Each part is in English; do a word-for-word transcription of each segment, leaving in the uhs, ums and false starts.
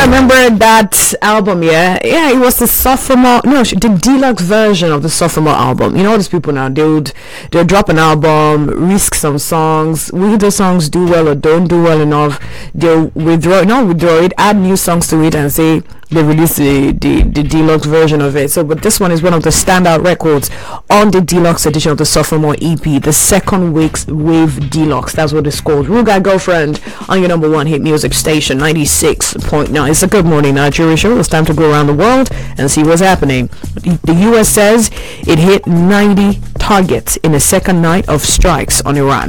remember that album, yeah? Yeah, it was the sophomore, no, the deluxe version of the sophomore album. You know, all these people now, they would, they'll drop an album, risk some songs, will the songs do well or don't do well enough, they'll withdraw, not withdraw it, add new songs to it and say they released the, the, the deluxe version of it. So, but this one is one of the standout records on the deluxe edition of the sophomore E P, the second week's wave deluxe. That's what it's called. Ruga Girlfriend on your number one hit music station, ninety-six point nine. It's a Good Morning Nigeria show. It's time to go around the world and see what's happening. The U S says it hit ninety targets in a second night of strikes on Iran.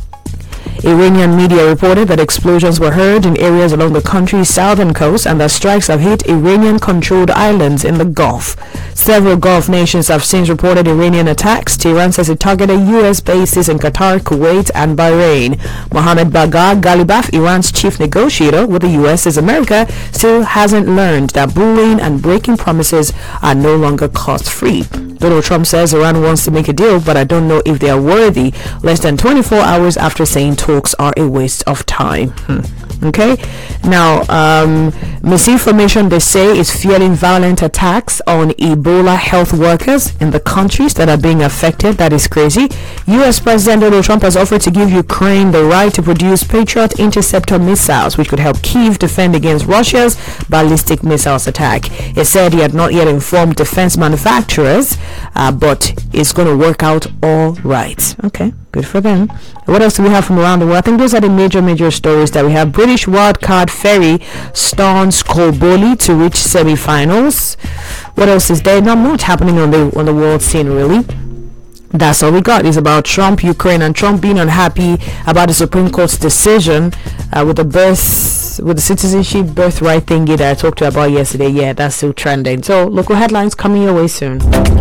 Iranian media reported that explosions were heard in areas along the country's southern coast and that strikes have hit Iranian-controlled islands in the Gulf. Several Gulf nations have since reported Iranian attacks. Tehran says it targeted U S bases in Qatar, Kuwait, and Bahrain. Mohammed Bagher Ghalibaf, Iran's chief negotiator with the U S, says America still hasn't learned that bullying and breaking promises are no longer cost-free. Donald Trump says Iran wants to make a deal, but I don't know if they are worthy, less than twenty-four hours after saying talks are a waste of time. Hmm. Okay, now um, misinformation, they say, is fueling violent attacks on Ebola health workers in the countries that are being affected. That is crazy. U S President Donald Trump has offered to give Ukraine the right to produce Patriot interceptor missiles, which could help Kyiv defend against Russia's ballistic missiles attack. He said he had not yet informed defense manufacturers, uh, but it's going to work out all right. Okay, good for them. What else do we have from around the world? I think those are the major, major stories that we have. British wildcard Ferry stuns Kolboli to reach semi-finals. What else is there? Not much happening on the on the world scene, really. That's all we got is about Trump, Ukraine, and Trump being unhappy about the Supreme Court's decision uh, with the birth, with the citizenship birthright thingy that I talked to you about yesterday. Yeah, that's still trending. So, local headlines coming your way soon.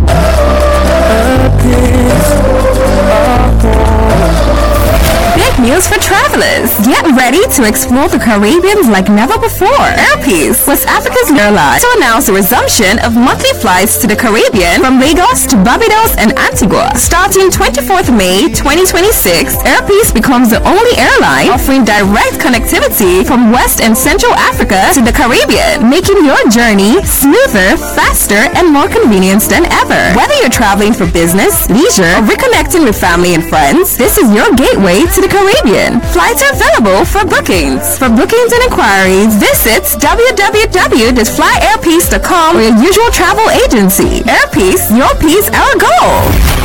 Big news for travelers. Get ready to explore the Caribbean like never before. Airpeace, West Africa's airline, to announce the resumption of monthly flights to the Caribbean from Lagos to Barbados and Antigua. Starting twenty-fourth of May twenty twenty-six, Airpeace becomes the only airline offering direct connectivity from West and Central Africa to the Caribbean, making your journey smoother, faster, and more convenient than ever. Whether you're traveling for business, leisure, or reconnecting with family and friends, this is your gateway to the Caribbean. Flights are available for bookings. For bookings and inquiries, visit w w w dot fly airpeace dot com or your usual travel agency. Airpeace, your peace, our goal.